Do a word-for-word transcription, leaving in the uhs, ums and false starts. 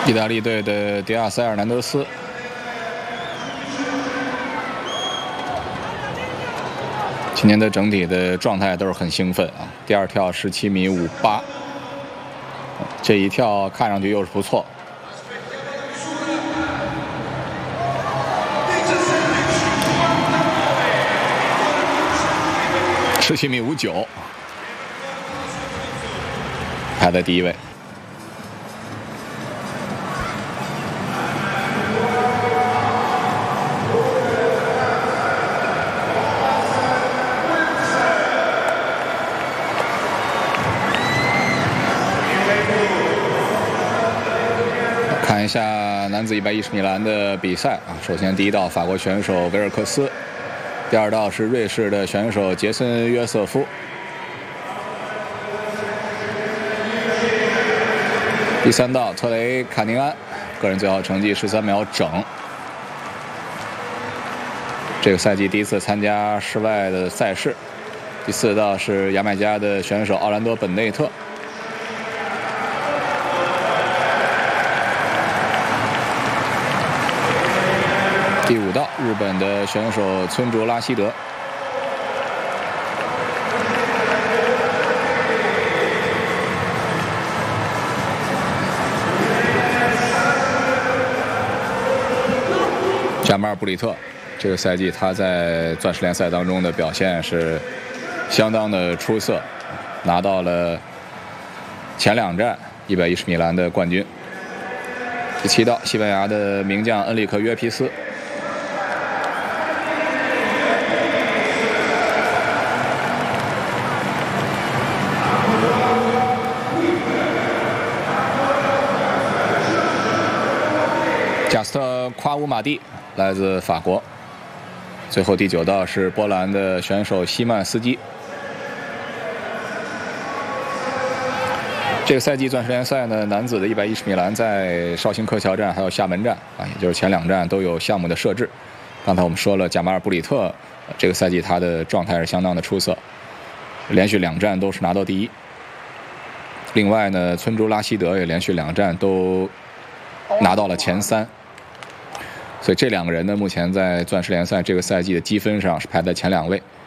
意大利队的迪亚斯·埃尔南德斯。今年的整体的状态都是很兴奋啊！第二跳十七米五八，这一跳看上去又是不错。十七米五九，排在第一位。看一下男子一百一十米栏的比赛啊，首先第一道法国选手维尔克斯，第二道是瑞士的选手杰森约瑟夫，第三道特雷卡宁安，个人最好成绩十三秒整。这个赛季第一次参加室外的赛事。第四道是牙买加的选手奥兰多本内特。第五道，日本的选手村竹拉希德。贾马尔布里特，这个赛季他在钻石联赛当中的表现是相当的出色，拿到了前两站一百一十米栏的冠军。第七道，西班牙的名将恩里克约皮斯。贾斯特·夸乌马蒂来自法国。最后第九道是波兰的选手西曼斯基。这个赛季钻石联赛呢，男子的一百一十米栏在绍兴客桥站还有厦门站啊，也就是前两站都有项目的设置。刚才我们说了，贾马尔布里特这个赛季他的状态是相当的出色，连续两站都是拿到第一。另外呢，村竹拉希德也连续两站都拿到了前三。所以这两个人呢，目前在钻石联赛这个赛季的积分上是排在前两位。